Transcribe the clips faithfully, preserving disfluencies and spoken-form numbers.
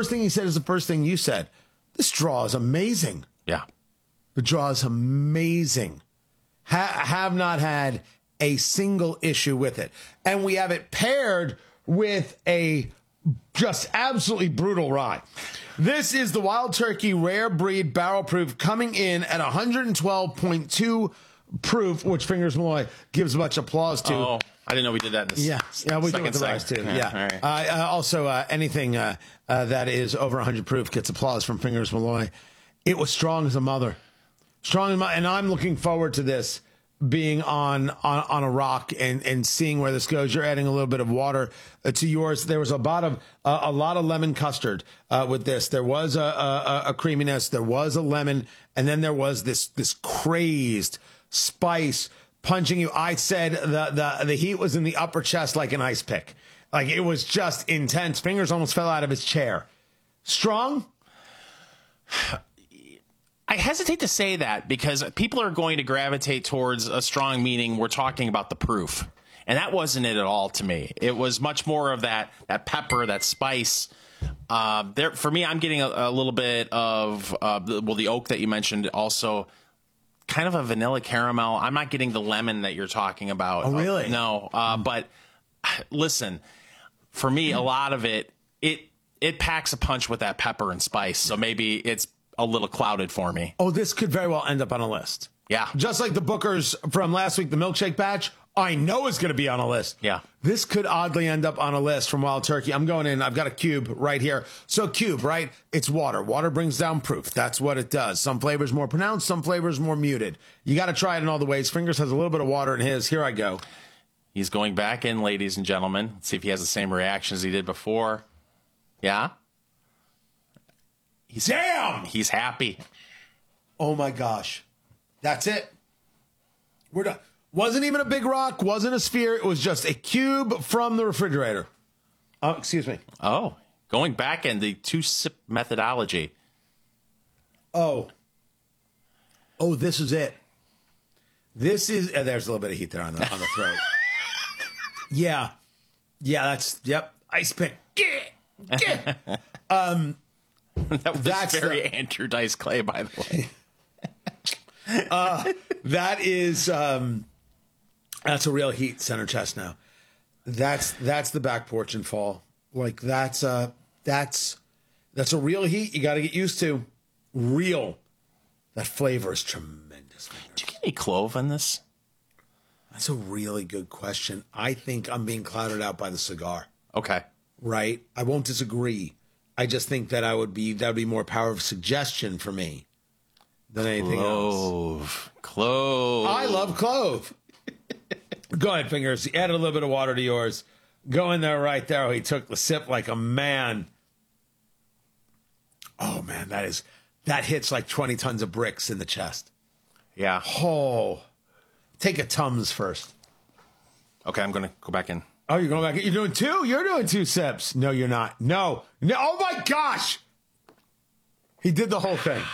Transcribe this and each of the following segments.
first thing he said is the first thing you said. This draw is amazing. Yeah. The draw is amazing. Ha- have not had a single issue with it. And we have it paired with a just absolutely brutal rye. This is the Wild Turkey Rare Breed Barrel Proof coming in at one twelve point two proof, which Fingers Malloy gives much applause to. Oh, I didn't know we did that in this Yeah, yeah, we do it with the rye too. Yeah. Yeah. All right. Uh, uh, also, uh, anything uh, uh, that is over one hundred proof gets applause from Fingers Malloy. It was strong as a mother. Strong as a mother. And I'm looking forward to this being on on, on a rock and, and seeing where this goes. You're adding a little bit of water uh, to yours. There was a lot of uh, a lot of lemon custard uh, with this. There was a, a, a creaminess. There was a lemon, and then there was this this crazed spice punching you. I said the the the heat was in the upper chest like an ice pick. Like it was just intense. Fingers almost fell out of his chair. Strong. I hesitate to say that because people are going to gravitate towards a strong, meaning we're talking about the proof. And that wasn't it at all to me. It was much more of that that pepper, that spice. Uh, there for me, I'm getting a, a little bit of uh, the, well, the oak that you mentioned, also kind of a vanilla caramel. I'm not getting the lemon that you're talking about. Oh, really? Uh, no, uh, but listen, for me, a lot of it it it packs a punch with that pepper and spice. So maybe it's a little clouded for me. Oh, this could very well end up on a list. Yeah. Just like the Bookers from last week, the milkshake batch, I know is going to be on a list. Yeah. This could oddly end up on a list from Wild Turkey. I'm going in. I've got a cube right here. So cube, right? It's water. Water brings down proof. That's what it does. Some flavors more pronounced, some flavors more muted. You got to try it in all the ways. Fingers has a little bit of water in his. Here I go. He's going back in, ladies and gentlemen. Let's see if he has the same reaction as he did before. Yeah? He's, Damn! He's happy. Oh my gosh. That's it. We're done. Wasn't even a big rock, wasn't a sphere. It was just a cube from the refrigerator. Oh, excuse me. Oh, going back in the two-sip methodology. Oh. Oh, this is it. This is, uh, there's a little bit of heat there on the, on the throat. Yeah. Yeah, that's, yep. Ice pick. um, that was that's very the, Andrew Dice Clay, by the way. uh, that is, um, that's a real heat center chest now. That's, that's the back porch and fall. Like that's, uh, that's, that's a real heat you got to get used to. Real. That flavor is tremendous. Did you get any clove in this? That's a really good question. I think I'm being clouded out by the cigar. Okay. Right? I won't disagree. I just think that I would be that would be more power of suggestion for me than anything clove. else. Clove. I love clove. Go ahead, Fingers. Add a little bit of water to yours. Go in there right there. Oh, he took the sip like a man. Oh man, that is that hits like twenty tons of bricks in the chest. Yeah. Oh. Take a Tums first. Okay, I'm going to go back in. Oh, you're going back. You're doing two? You're doing two sips. No, you're not. No. No. Oh, my gosh. He did the whole thing.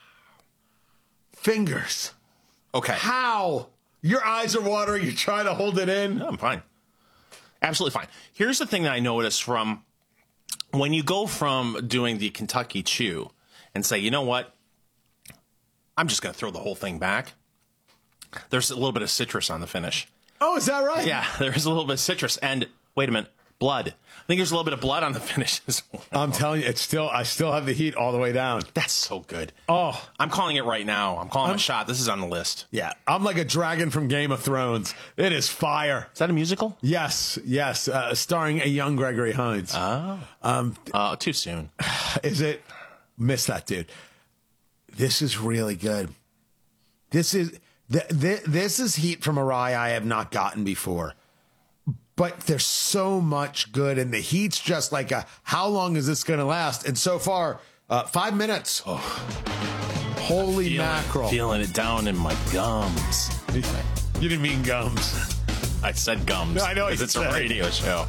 Fingers. Okay. How? Your eyes are watering. You're trying to hold it in. No, I'm fine. Absolutely fine. Here's the thing that I noticed from when you go from doing the Kentucky Chew and say, you know what? I'm just going to throw the whole thing back. There's a little bit of citrus on the finish. Oh, is that right? Yeah, there's a little bit of citrus. And wait a minute, blood. I think there's a little bit of blood on the finish as well. I'm telling you, it's still. I still have the heat all the way down. That's so good. Oh, I'm calling it right now. I'm calling I'm, a shot. This is on the list. Yeah, I'm like a dragon from Game of Thrones. It is fire. Is that a musical? Yes, yes, uh, starring a young Gregory Hines. Oh, um, uh, too soon. Is it? Miss that, dude. This is really good. This is. The, the, this is heat from a rye I have not gotten before. But there's so much good, and the heat's just like a, how long is this going to last? And so far, uh, five minutes. Oh. Holy feeling, mackerel. Feeling it down in my gums. You didn't mean gums. I said gums. No, I know. It's said. a radio show.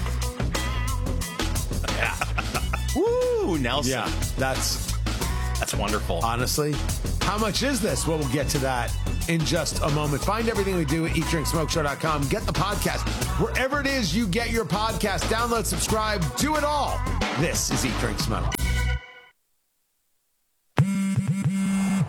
Yeah. Woo, Nelson. Yeah, that's... That's wonderful. Honestly, how much is this? Well, we'll get to that in just a moment. Find everything we do at eat drink smoke show dot com. Get the podcast wherever it is you get your podcast. Download, subscribe, do it all. This is Eat, Drink, Smoke.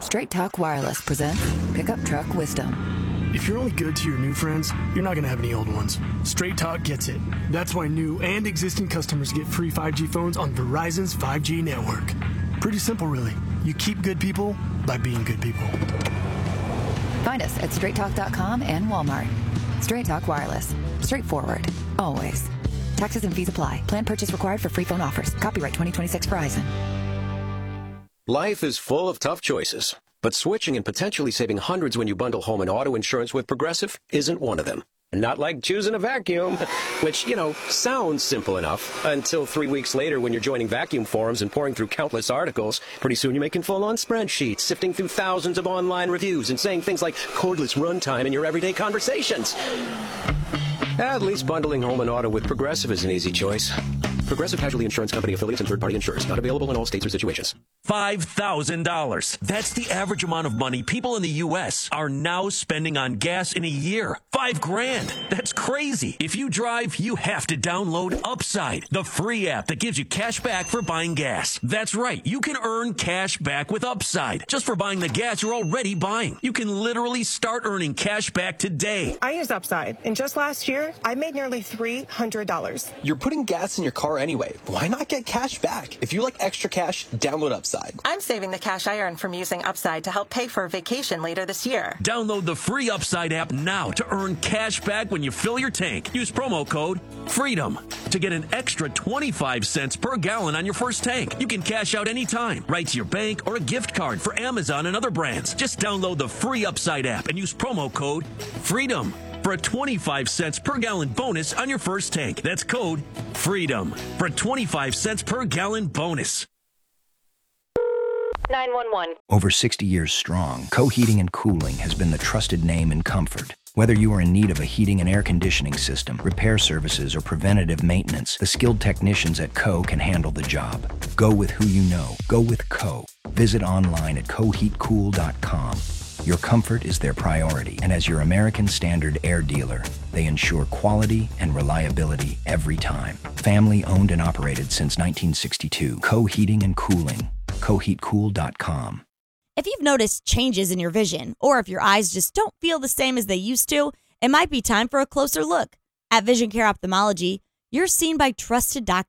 Straight Talk Wireless presents Pickup Truck Wisdom. If you're only good to your new friends, you're not going to have any old ones. Straight Talk gets it. That's why new and existing customers get free five G phones on Verizon's five G network. Pretty simple, really. You keep good people by being good people. Find us at straight talk dot com and Walmart. Straight Talk Wireless. Straightforward. Always. Taxes and fees apply. Plan purchase required for free phone offers. Copyright twenty twenty-six Verizon. Life is full of tough choices, but switching and potentially saving hundreds when you bundle home and auto insurance with Progressive isn't one of them. And not like choosing a vacuum, which, you know, sounds simple enough until three weeks later when you're joining vacuum forums and pouring through countless articles. Pretty soon you're making full-on spreadsheets, sifting through thousands of online reviews and saying things like cordless runtime in your everyday conversations. At least bundling home and auto with Progressive is an easy choice. Progressive Casualty Insurance Company affiliates and third-party insurers. Not available in all states or situations. five thousand dollars. That's the average amount of money people in the U S are now spending on gas in a year. Five grand. That's crazy. If you drive, you have to download Upside, the free app that gives you cash back for buying gas. That's right. You can earn cash back with Upside just for buying the gas you're already buying. You can literally start earning cash back today. I use Upside, and just last year, I made nearly three hundred dollars. You're putting gas in your car anyway. Why not get cash back? If you like extra cash, download Upside. I'm saving the cash I earn from using Upside to help pay for a vacation later this year. Download the free Upside app now to earn cash back when you fill your tank. Use promo code FREEDOM to get an extra twenty-five cents per gallon on your first tank. You can cash out anytime, right to your bank or a gift card for Amazon and other brands. Just download the free Upside app and use promo code FREEDOM for a twenty-five cents per gallon bonus on your first tank. That's code FREEDOM for a twenty-five cents per gallon bonus. nine one one. Over sixty years strong, Co Heating and Cooling has been the trusted name in comfort. Whether you are in need of a heating and air conditioning system, repair services, or preventative maintenance, the skilled technicians at Co can handle the job. Go with who you know. Go with Co. Visit online at co heat cool dot com. Your comfort is their priority, and as your American Standard air dealer, they ensure quality and reliability every time. Family owned and operated since nineteen sixty-two. Co Heating and Cooling. co heat cool dot com. If you've noticed changes in your vision, or if your eyes just don't feel the same as they used to, it might be time for a closer look. At Vision Care Ophthalmology, you're seen by trusted doctors